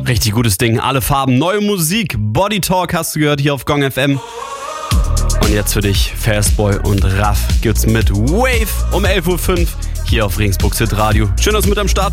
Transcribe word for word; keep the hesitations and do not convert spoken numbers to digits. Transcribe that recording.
Richtig gutes Ding, alle Farben, neue Musik, Body Talk hast du gehört hier auf Gong F M. Und jetzt für dich Fastboy und Raff gibt's mit Wave um elf Uhr fünf hier auf Regensburg Hit Radio. Schön, dass du mit am Start bist.